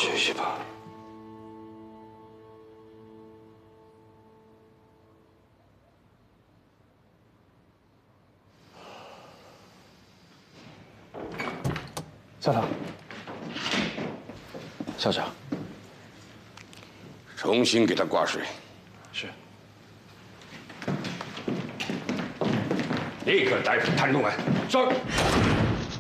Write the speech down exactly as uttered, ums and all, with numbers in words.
学习吧。校长，校长， 重新给他挂水。 是。 立刻逮捕谭东安。 是。